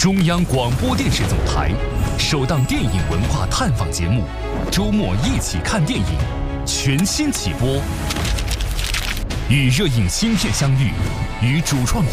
中央广播电视总台首档电影文化探访节目，周末一起看电影，全新起播。与热映新片相遇，与主创